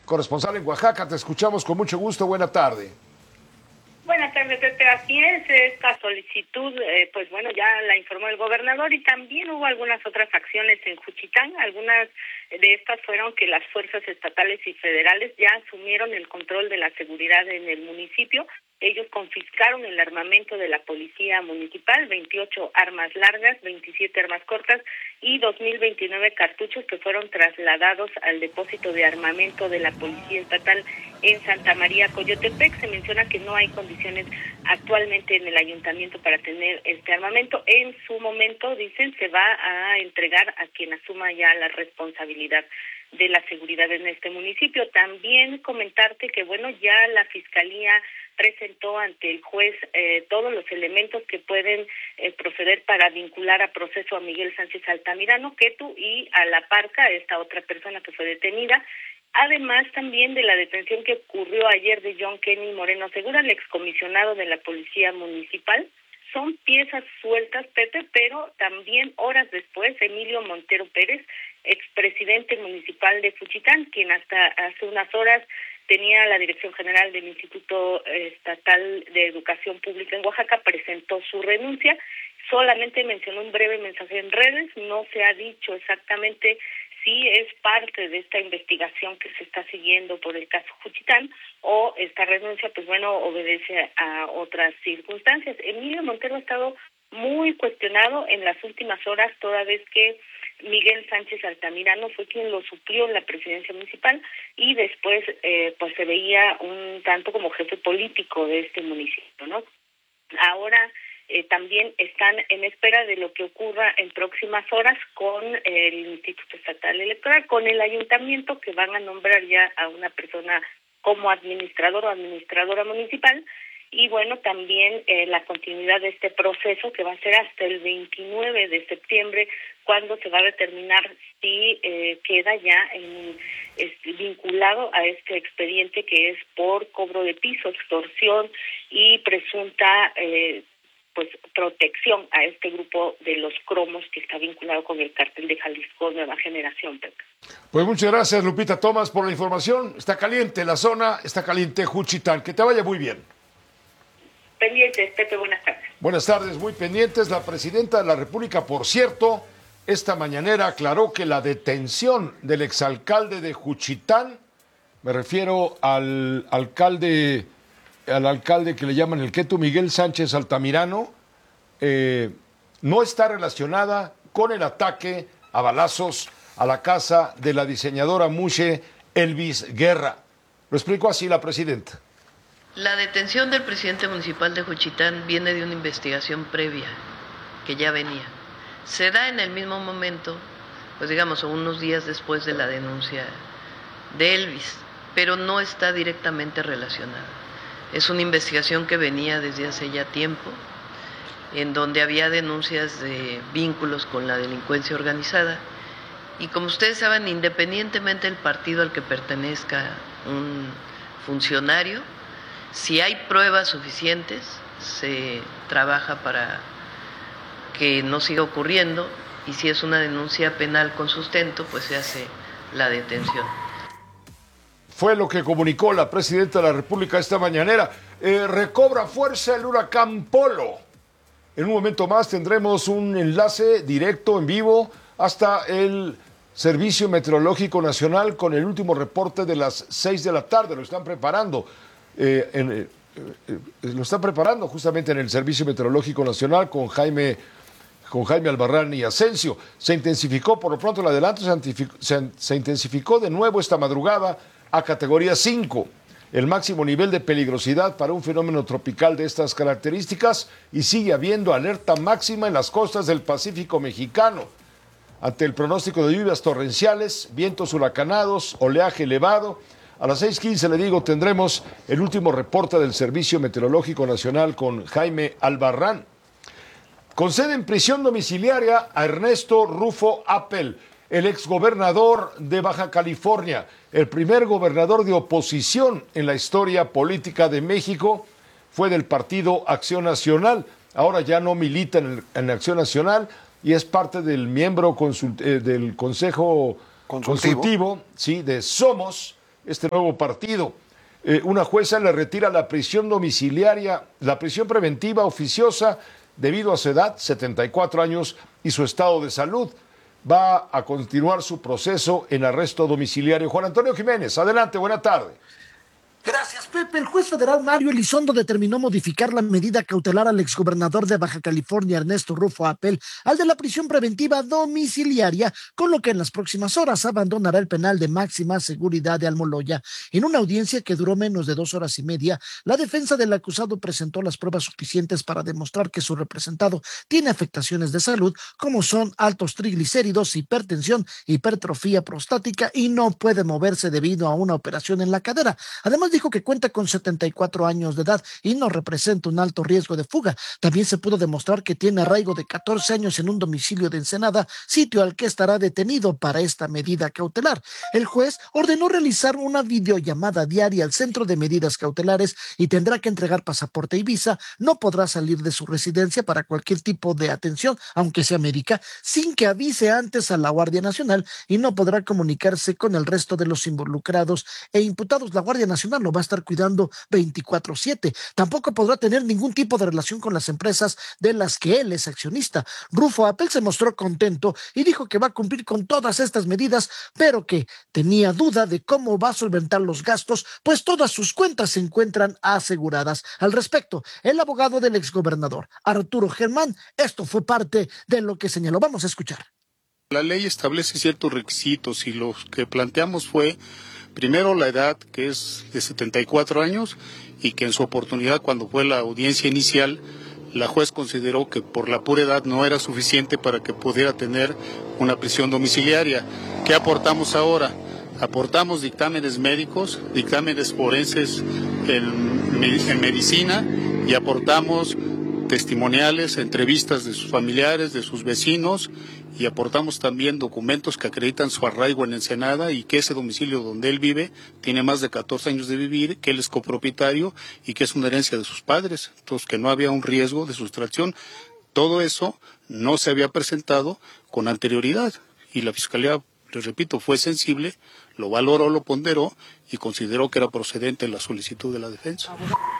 corresponsal en Oaxaca. Te escuchamos con mucho gusto. Buena tarde. Buenas tardes, Pepe. Así es, esta solicitud, pues bueno, ya la informó el gobernador y también hubo algunas otras acciones en Juchitán. Algunas de estas fueron que las fuerzas estatales y federales ya asumieron el control de la seguridad en el municipio. Ellos confiscaron el armamento de la policía municipal, 28 armas largas, 27 armas cortas y 2.029 cartuchos que fueron trasladados al depósito de armamento de la policía estatal en Santa María, Coyotepec. Se menciona que no hay condiciones actualmente en el ayuntamiento para tener este armamento. En su momento, dicen, se va a entregar a quien asuma ya la responsabilidad de la seguridad en este municipio. También comentarte que, bueno, ya la Fiscalía presentó ante el juez todos los elementos que pueden proceder para vincular a proceso a Miguel Sánchez Altamirano, Ketu, y a La Parca, esta otra persona que fue detenida. Además, también de la detención que ocurrió ayer de John Kenny Moreno Segura, el excomisionado de la Policía Municipal. Son piezas sueltas, Pepe, pero también horas después, Emilio Montero Pérez, expresidente municipal de Juchitán, quien hasta hace unas horas tenía la dirección general del Instituto Estatal de Educación Pública en Oaxaca, presentó su renuncia. Solamente mencionó un breve mensaje en redes, no se ha dicho exactamente si es parte de esta investigación que se está siguiendo por el caso Juchitán o esta renuncia, pues bueno, obedece a otras circunstancias. Emilio Montero ha estado muy cuestionado en las últimas horas, toda vez que Miguel Sánchez Altamirano fue quien lo suplió en la presidencia municipal y después pues se veía un tanto como jefe político de este municipio, ¿no? Ahora también están en espera de lo que ocurra en próximas horas con el Instituto Estatal Electoral, con el ayuntamiento, que van a nombrar ya a una persona como administrador o administradora municipal, y bueno, también la continuidad de este proceso que va a ser hasta el 29 de septiembre, cuando se va a determinar si queda ya vinculado a este expediente que es por cobro de piso, extorsión y presunta pues protección a este grupo de los cromos que está vinculado con el cártel de Jalisco Nueva Generación, Pepe. Pues muchas gracias, Lupita Tomás, por la información. Está caliente la zona, está caliente Juchitán. Que te vaya muy bien. Pendientes, Pepe, buenas tardes. Buenas tardes, muy pendientes. La presidenta de la República, por cierto, esta mañanera aclaró que la detención del exalcalde de Juchitán, me refiero al alcalde que le llaman el Ketu, Miguel Sánchez Altamirano, no está relacionada con el ataque a balazos a la casa de la diseñadora Mushe Elvis Guerra. Lo explicó así la presidenta. La detención del presidente municipal de Juchitán viene de una investigación previa que ya venía. Se da en el mismo momento, pues digamos, unos días después de la denuncia de Elvis, pero no está directamente relacionada. Es una investigación que venía desde hace ya tiempo, en donde había denuncias de vínculos con la delincuencia organizada. Y como ustedes saben, independientemente del partido al que pertenezca un funcionario, si hay pruebas suficientes, se trabaja para que no siga ocurriendo, y si es una denuncia penal con sustento, pues se hace la detención. Fue lo que comunicó la presidenta de la República esta mañanera. Recobra fuerza el huracán Polo. En un momento más tendremos un enlace directo en vivo hasta el Servicio Meteorológico Nacional con el último reporte de las 6 de la tarde. Lo están preparando. Lo están preparando justamente en el Servicio Meteorológico Nacional con Jaime Albarrán y Asensio. Se intensificó, por lo pronto el adelanto se intensificó de nuevo esta madrugada a categoría 5, el máximo nivel de peligrosidad para un fenómeno tropical de estas características, y sigue habiendo alerta máxima en las costas del Pacífico mexicano. Ante el pronóstico de lluvias torrenciales, vientos huracanados, oleaje elevado, a las 6:15 le digo tendremos el último reporte del Servicio Meteorológico Nacional con Jaime Albarrán. Conceden prisión domiciliaria a Ernesto Rufo Appel, el exgobernador de Baja California, el primer gobernador de oposición en la historia política de México. Fue del partido Acción Nacional, ahora ya no milita en Acción Nacional y es parte del miembro del Consejo Consultivo, sí, de Somos, este nuevo partido. Una jueza le retira la prisión domiciliaria, la prisión preventiva oficiosa debido a su edad, 74 años, y su estado de salud. Va a continuar su proceso en arresto domiciliario. Juan Antonio Jiménez, adelante, buena tarde. Gracias, Pepe. El juez federal Mario Elizondo determinó modificar la medida cautelar al exgobernador de Baja California, Ernesto Rufo Apel, al de la prisión preventiva domiciliaria, con lo que en las próximas horas abandonará el penal de máxima seguridad de Almoloya. En una audiencia que duró menos de 2 horas y media, la defensa del acusado presentó las pruebas suficientes para demostrar que su representado tiene afectaciones de salud, como son altos triglicéridos, hipertensión, hipertrofia prostática y no puede moverse debido a una operación en la cadera. Además, dijo que cuenta con 74 años de edad y no representa un alto riesgo de fuga. También se pudo demostrar que tiene arraigo de 14 años en un domicilio de Ensenada, sitio al que estará detenido para esta medida cautelar. El juez ordenó realizar una videollamada diaria al Centro de Medidas Cautelares y tendrá que entregar pasaporte y visa. No podrá salir de su residencia para cualquier tipo de atención, aunque sea médica, sin que avise antes a la Guardia Nacional, y no podrá comunicarse con el resto de los involucrados e imputados. La Guardia Nacional lo va a estar cuidando 24/7. Tampoco podrá tener ningún tipo de relación con las empresas de las que él es accionista. Rufo Apel se mostró contento y dijo que va a cumplir con todas estas medidas, pero que tenía duda de cómo va a solventar los gastos, pues todas sus cuentas se encuentran aseguradas. Al respecto, el abogado del exgobernador, Arturo Germán, esto fue parte de lo que señaló. Vamos a escuchar. La ley establece ciertos requisitos y los que planteamos fue, primero, la edad, que es de 74 años, y que en su oportunidad, cuando fue la audiencia inicial, la juez consideró que por la pura edad no era suficiente para que pudiera tener una prisión domiciliaria. ¿Qué aportamos ahora? Aportamos dictámenes médicos, dictámenes forenses en medicina, y aportamos testimoniales, entrevistas de sus familiares, de sus vecinos, y aportamos también documentos que acreditan su arraigo en Ensenada y que ese domicilio donde él vive tiene más de 14 años de vivir, que él es copropietario y que es una herencia de sus padres, entonces que no había un riesgo de sustracción. Todo eso no se había presentado con anterioridad y la Fiscalía, les repito, fue sensible, lo valoró, lo ponderó y consideró que era procedente la solicitud de la defensa.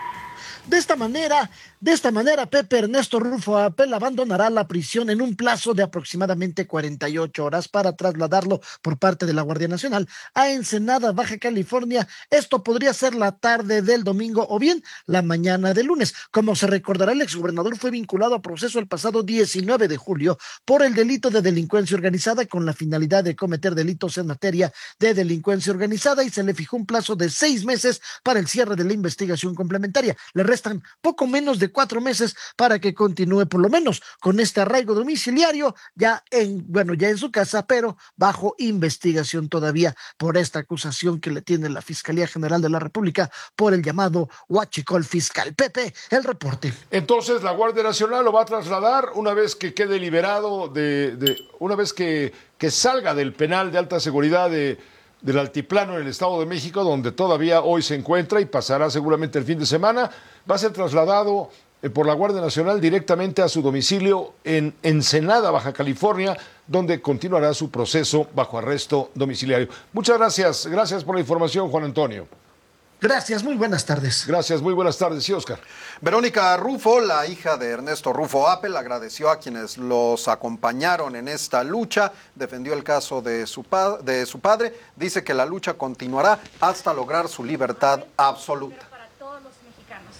De esta manera, Pepe Ernesto Rufo Apel abandonará la prisión en un plazo de aproximadamente 48 horas para trasladarlo por parte de la Guardia Nacional a Ensenada, Baja California. Esto podría ser la tarde del domingo o bien la mañana del lunes. Como se recordará, el exgobernador fue vinculado a proceso el pasado 19 de julio por el delito de delincuencia organizada con la finalidad de cometer delitos en materia de delincuencia organizada, y se le fijó un plazo de 6 meses para el cierre de la investigación complementaria. Le restan poco menos de 4 meses para que continúe por lo menos con este arraigo domiciliario ya en su casa, pero bajo investigación todavía por esta acusación que le tiene la Fiscalía General de la República por el llamado huachicol fiscal. Pepe, el reporte. Entonces la Guardia Nacional lo va a trasladar una vez que quede liberado, una vez que salga del penal de alta seguridad del Altiplano en el Estado de México, donde todavía hoy se encuentra y pasará seguramente el fin de semana. Va a ser trasladado por la Guardia Nacional directamente a su domicilio en Ensenada, Baja California, donde continuará su proceso bajo arresto domiciliario. Muchas gracias. Gracias por la información, Juan Antonio. Gracias, muy buenas tardes. Gracias, muy buenas tardes. Sí, Oscar. Verónica Rufo, la hija de Ernesto Rufo Apel, agradeció a quienes los acompañaron en esta lucha, defendió el caso de su padre, dice que la lucha continuará hasta lograr su libertad absoluta. Para todos los mexicanos.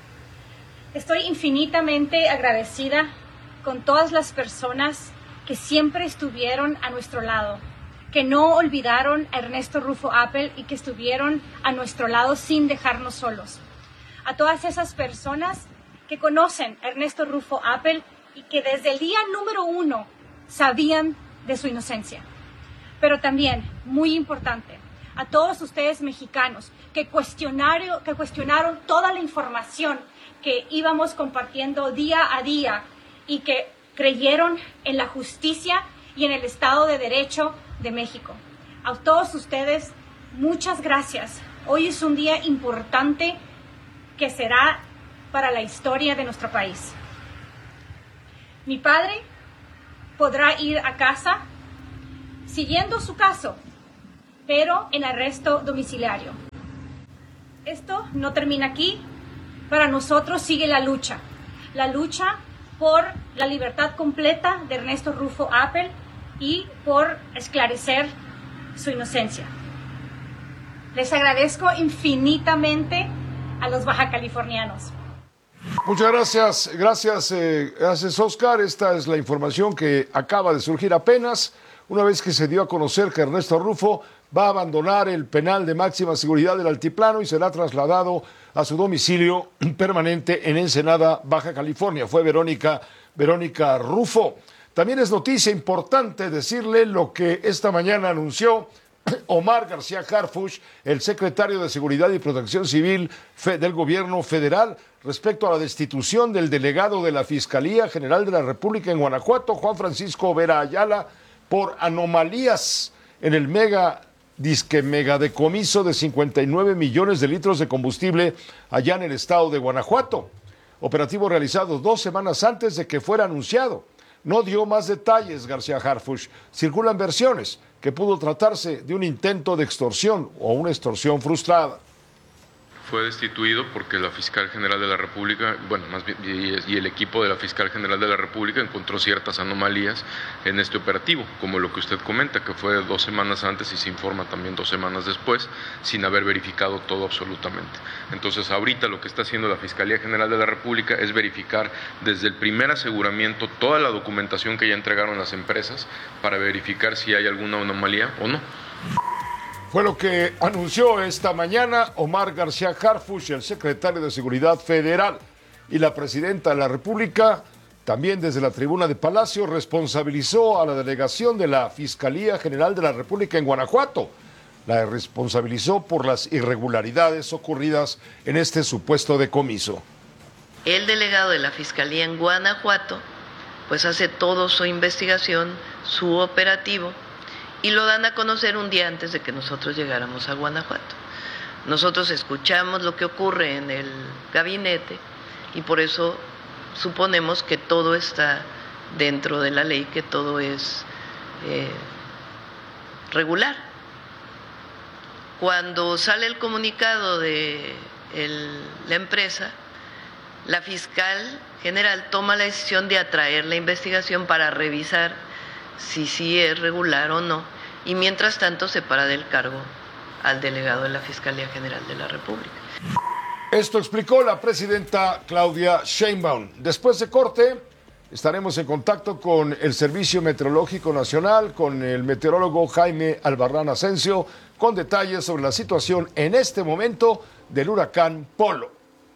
Estoy infinitamente agradecida con todas las personas que siempre estuvieron a nuestro lado, que no olvidaron a Ernesto Rufo Apel y que estuvieron a nuestro lado sin dejarnos solos. A todas esas personas que conocen a Ernesto Rufo Apel y que desde el día número 1 sabían de su inocencia. Pero también, muy importante, a todos ustedes mexicanos que cuestionaron toda la información que íbamos compartiendo día a día y que creyeron en la justicia y en el Estado de Derecho de México. A todos ustedes, muchas gracias. Hoy es un día importante que será para la historia de nuestro país. Mi padre podrá ir a casa siguiendo su caso, pero en arresto domiciliario. Esto no termina aquí. Para nosotros sigue la lucha por la libertad completa de Ernesto Rufo Appel y por esclarecer su inocencia. Les agradezco infinitamente a los bajacalifornianos. Muchas gracias, gracias Oscar. Esta es la información que acaba de surgir apenas, una vez que se dio a conocer que Ernesto Rufo va a abandonar el penal de máxima seguridad del Altiplano y será trasladado a su domicilio permanente en Ensenada, Baja California. Fue Verónica Rufo. También es noticia importante decirle lo que esta mañana anunció Omar García Harfuch, el secretario de Seguridad y Protección Civil del Gobierno Federal, respecto a la destitución del delegado de la Fiscalía General de la República en Guanajuato, Juan Francisco Vera Ayala, por anomalías en el megadecomiso de 59 millones de litros de combustible allá en el estado de Guanajuato. Operativo realizado 2 semanas antes de que fuera anunciado. No dio más detalles García Harfuch. Circulan versiones que pudo tratarse de un intento de extorsión o una extorsión frustrada. Fue destituido porque la fiscal general de la República, bueno, más bien, y el equipo de la fiscal general de la República encontró ciertas anomalías en este operativo, como lo que usted comenta, que fue 2 semanas antes y se informa también 2 semanas después, sin haber verificado todo absolutamente. Entonces, ahorita lo que está haciendo la Fiscalía General de la República es verificar desde el primer aseguramiento toda la documentación que ya entregaron las empresas para verificar si hay alguna anomalía o no. Fue lo que anunció esta mañana Omar García Harfuch, el secretario de Seguridad Federal, y la presidenta de la República, también desde la tribuna de Palacio, responsabilizó a la delegación de la Fiscalía General de la República en Guanajuato. La responsabilizó por las irregularidades ocurridas en este supuesto decomiso. El delegado de la Fiscalía en Guanajuato, pues hace todo su investigación, su operativo, y lo dan a conocer un día antes de que nosotros llegáramos a Guanajuato. Nosotros escuchamos lo que ocurre en el gabinete y por eso suponemos que todo está dentro de la ley, que todo es regular. Cuando sale el comunicado de la empresa, la fiscal general toma la decisión de atraer la investigación para revisar si sí es regular o no, y mientras tanto separa del cargo al delegado de la Fiscalía General de la República. Esto explicó la presidenta Claudia Sheinbaum. Después de corte, estaremos en contacto con el Servicio Meteorológico Nacional, con el meteorólogo Jaime Albarrán Asensio, con detalles sobre la situación en este momento del huracán Polo.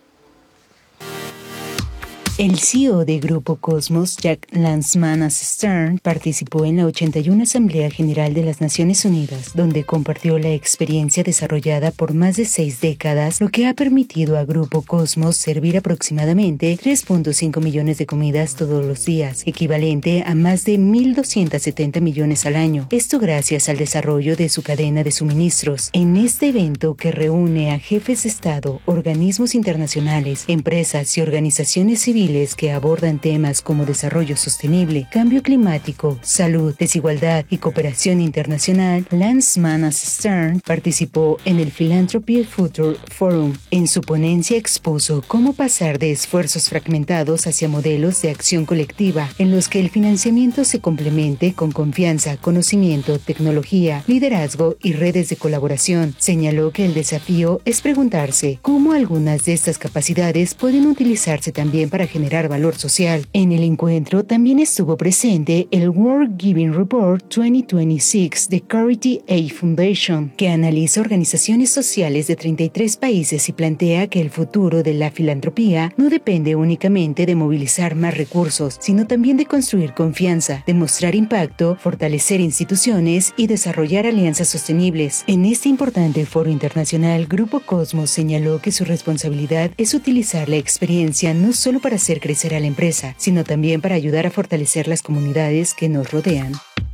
El CEO de Grupo Cosmos, Jack Lansmanas Stern, participó en la 81 Asamblea General de las Naciones Unidas, donde compartió la experiencia desarrollada por más de 6 décadas, lo que ha permitido a Grupo Cosmos servir aproximadamente 3.5 millones de comidas todos los días, equivalente a más de 1.270 millones al año. Esto gracias al desarrollo de su cadena de suministros. En este evento que reúne a jefes de Estado, organismos internacionales, empresas y organizaciones civiles que abordan temas como desarrollo sostenible, cambio climático, salud, desigualdad y cooperación internacional, Lansmanas Stern participó en el Philanthropy Future Forum. En su ponencia expuso cómo pasar de esfuerzos fragmentados hacia modelos de acción colectiva en los que el financiamiento se complemente con confianza, conocimiento, tecnología, liderazgo y redes de colaboración. Señaló que el desafío es preguntarse cómo algunas de estas capacidades pueden utilizarse también para generar valor social. En el encuentro también estuvo presente el World Giving Report 2026 de Charity Aid Foundation, que analiza organizaciones sociales de 33 países y plantea que el futuro de la filantropía no depende únicamente de movilizar más recursos, sino también de construir confianza, demostrar impacto, fortalecer instituciones y desarrollar alianzas sostenibles. En este importante foro internacional, Grupo Cosmos señaló que su responsabilidad es utilizar la experiencia no solo para hacer crecer a la empresa, sino también para ayudar a fortalecer las comunidades que nos rodean.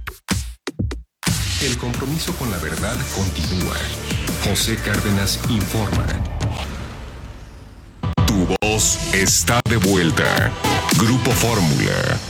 El compromiso con la verdad continúa. José Cárdenas informa. Tu voz está de vuelta. Grupo Fórmula.